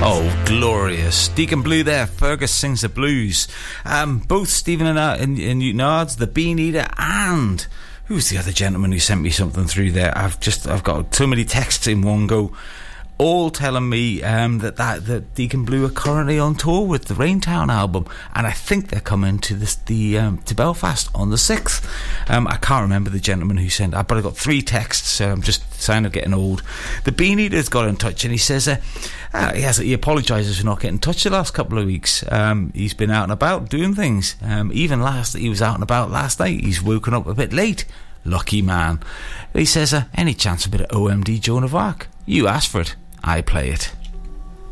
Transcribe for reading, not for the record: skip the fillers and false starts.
Oh, glorious. Deacon Blue there, Fergus Sings the Blues. Both Stephen and Newton Ards, the Bean Eater, and who's the other gentleman who sent me something through there? I've got so many texts in one go, all telling me that Deacon Blue are currently on tour with the Raintown album, and I think they're coming to to Belfast on the 6th. I can't remember the gentleman who sent, but I got 3 texts, so I'm just sign of getting old. The Bean Eater's got in touch, and he says he apologises for not getting in touch the last couple of weeks. He's been out and about doing things. He was out and about last night. He's woken up a bit late. Lucky man. He says, any chance a bit of OMD Joan of Arc? You asked for it. I play it.